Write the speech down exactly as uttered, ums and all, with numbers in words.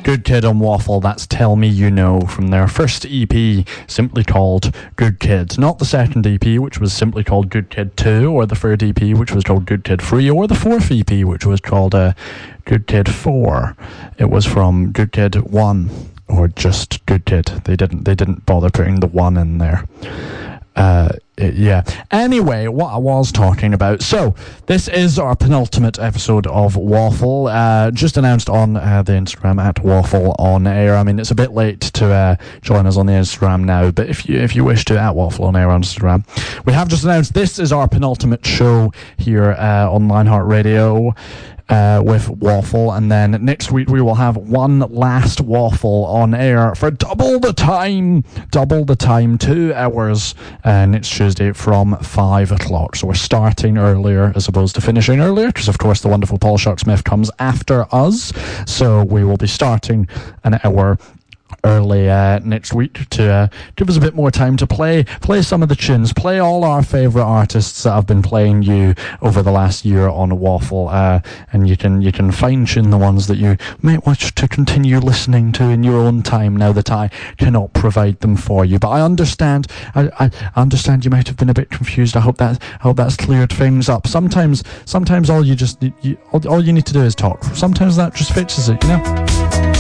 Good Kid on Waffle, that's Tell Me You Know, from their first E P, simply called Good Kid. Not the second E P, which was simply called Good Kid two, or the third E P, which was called Good Kid three, or the fourth E P, which was called uh, Good Kid four. It was from Good Kid one, or just Good Kid. They didn't, they didn't bother putting the one in there. Uh, it, yeah. Anyway, what I was talking about. So, this is our penultimate episode of Waffle. Uh, just announced on uh, the Instagram at Waffle on Air. I mean, it's a bit late to uh, join us on the Instagram now, but if you if you wish to, at Waffle on Air on Instagram. We have just announced this is our penultimate show here uh, on Lionheart Radio. Uh, with Waffle, and then next week we will have one last Waffle on air for double the time, double the time, two hours uh, next Tuesday from five o'clock. So we're starting earlier as opposed to finishing earlier, because of course the wonderful Paul Sharksmith comes after us. So we will be starting an hour early uh, next week to uh, give us a bit more time to play play some of the tunes, play all our favourite artists that have been playing you over the last year on Waffle, uh, and you can you can fine tune the ones that you might wish to continue listening to in your own time now that I cannot provide them for you. But I understand I, I understand you might have been a bit confused. I hope that I hope that's cleared things up. Sometimes sometimes all you just you, all, all you need to do is talk. Sometimes that just fixes it, you know.